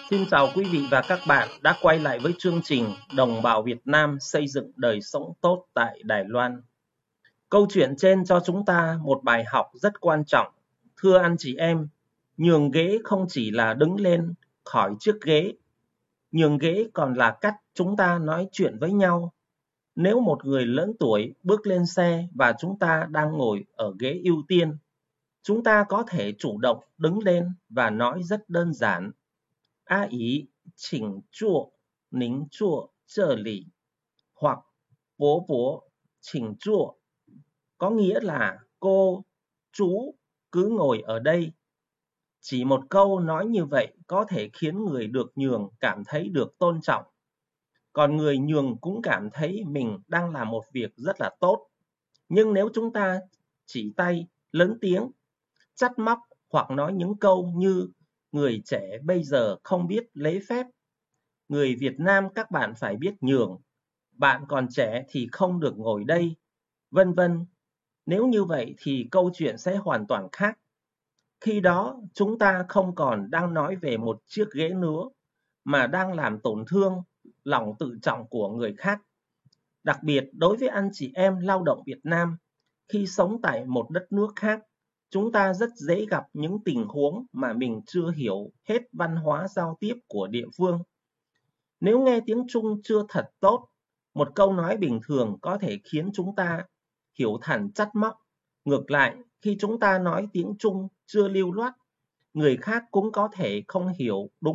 Xin chào quý vị và các bạn đã quay lại với chương trình Đồng bào Việt Nam xây dựng đời sống tốt tại Đài Loan. Câu chuyện trên cho chúng ta một bài học rất quan trọng. Thưa anh chị em, nhường ghế không chỉ là đứng lên khỏi chiếc ghế. Nhường ghế còn là cách chúng ta nói chuyện với nhau. Nếu một người lớn tuổi bước lên xe và chúng ta đang ngồi ở ghế ưu tiên, chúng ta có thể chủ động đứng lên và nói rất đơn giản. 阿姨，请坐，您坐这里。Hoặc bố bố, 请坐, có nghĩa là cô, chú cứ ngồi ở đây. Chỉ một câu nói như vậy có thể khiến người được nhường cảm thấy được tôn trọng. Còn người nhường cũng cảm thấy mình đang làm một việc rất là tốt. Nhưng nếu chúng ta chỉ tay, lớn tiếng, trách móc hoặc nói những câu như người trẻ bây giờ không biết lễ phép, người Việt Nam các bạn phải biết nhường, bạn còn trẻ thì không được ngồi đây, vân vân. Nếu như vậy thì câu chuyện sẽ hoàn toàn khác. Khi đó chúng ta không còn đang nói về một chiếc ghế nữa, mà đang làm tổn thương lòng tự trọng của người khác. Đặc biệt đối với anh chị em lao động Việt Nam, khi sống tại một đất nước khác, chúng ta rất dễ gặp những tình huống mà mình chưa hiểu hết văn hóa giao tiếp của địa phương. Nếu nghe tiếng Trung chưa thật tốt, một câu nói bình thường có thể khiến chúng ta hiểu thành trách móc. Ngược lại, khi chúng ta nói tiếng Trung chưa lưu loát, người khác cũng có thể không hiểu đúng